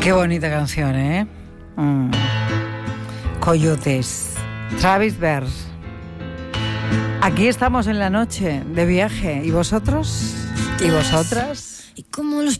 Qué bonita canción, ¿eh? Coyotes. Travis Berr. Aquí estamos en la noche de viaje. ¿Y vosotros? ¿Y vosotras? Y como los